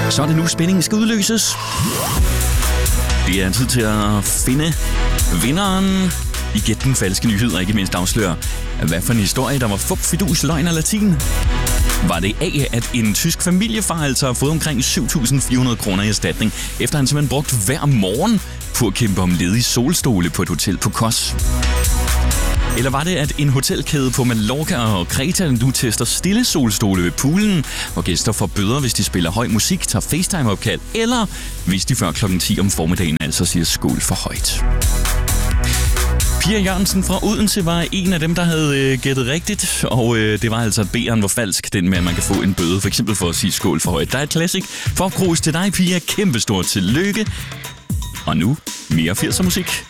Så er det nu, spændingen skal udløses. Det er tid til at finde vinderen i Gæt den falske nyhed, og ikke mindst afsløre, hvad for en historie, der var fup, fidus, løgn og latin. Var det A, at en tysk familiefar altså har fået omkring 7.400 kroner i erstatning, efter han simpelthen brugt hver morgen på at kæmpe om ledige solstole på et hotel på Kos? Eller var det, at en hotelkæde på Mallorca og Kreta nu tester stille solstole ved poolen, hvor gæster får bøder, hvis de spiller høj musik, tager FaceTime-opkald, eller hvis de før kl. 10 om formiddagen altså siger skål for højt? Pia Jørgensen fra Odense var en af dem, der havde gættet rigtigt, og det var altså B'eren var falsk, den med, at man kan få en bøde, for eksempel for at sige skål for højt. Der er et classic for opgrus til dig, Pia. Kæmpestort tillykke. Og nu mere 80'er musik.